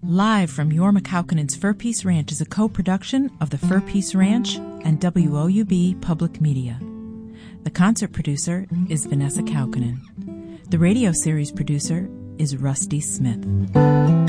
Live from Yorma Kaukonen's Fur Peace Ranch is a co-production of the Fur Peace Ranch and WOUB Public Media. The concert producer is Vanessa Kaukonen. The radio series producer is Rusty Smith.